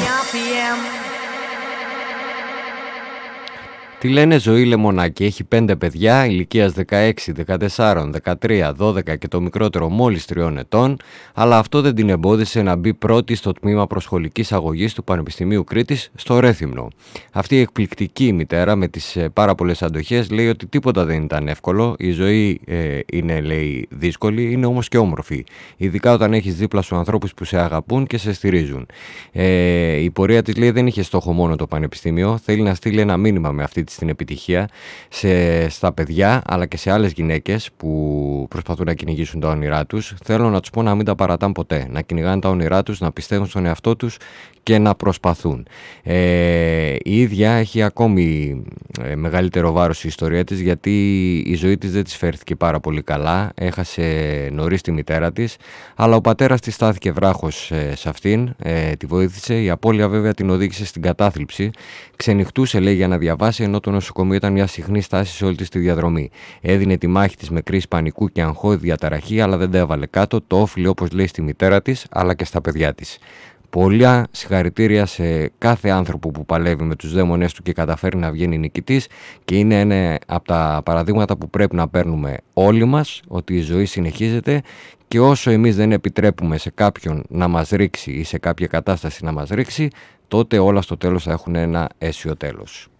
Τη λένε Ζωή Λεμονάκη, έχει 5 παιδιά ηλικίας 16, 14, 13, 12 και το μικρότερο μόλις 3 ετών, αλλά αυτό δεν την εμπόδισε να μπει πρώτη στο τμήμα προσχολικής αγωγής του Πανεπιστημίου Κρήτης στο Ρέθυμνο. Αυτή η εκπληκτική μητέρα με τις πάρα πολλές αντοχές λέει ότι τίποτα δεν ήταν εύκολο, η ζωή είναι λέει δύσκολη, είναι όμως και όμορφη, ειδικά όταν έχεις δίπλα σου ανθρώπους που σε αγαπούν και σε στηρίζουν. Η πορεία της λέει δεν είχε στόχο μόνο το Πανεπιστήμιο, θέλει να στείλει ένα μήνυμα με αυτή στην επιτυχία στα παιδιά αλλά και σε άλλες γυναίκες που προσπαθούν να κυνηγήσουν τα όνειρά τους. Θέλω να τους πω να μην τα παρατάνε ποτέ, να κυνηγάνε τα όνειρά τους, να πιστεύουν στον εαυτό τους και να προσπαθούν. Η ίδια έχει ακόμη μεγαλύτερο βάρος η ιστορία της, γιατί η ζωή της δεν της φέρθηκε πάρα πολύ καλά, έχασε νωρίς τη μητέρα της, αλλά ο πατέρας της στάθηκε βράχος σε αυτήν, τη βοήθησε. Η απώλεια βέβαια την οδήγησε στην κατάθλιψη, ξενυχτούσε λέει για να διαβάσει, ενώ το νοσοκομείο ήταν μια συχνή στάση σε όλη της τη διαδρομή. Έδινε τη μάχη της με κρίση πανικού και αγχώδη διαταραχή, αλλά δεν τα έβαλε κάτω, το όφιλε όπως λέει στη μητέρα της αλλά και στα παιδιά της. Πολλά συγχαρητήρια σε κάθε άνθρωπο που παλεύει με τους δαίμονές του και καταφέρει να βγαίνει νικητής, και είναι ένα από τα παραδείγματα που πρέπει να παίρνουμε όλοι μας, ότι η ζωή συνεχίζεται και όσο εμείς δεν επιτρέπουμε σε κάποιον να μας ρίξει ή σε κάποια κατάσταση να μας ρίξει, τότε όλα στο τέλος θα έχουν ένα αίσιο τέλος.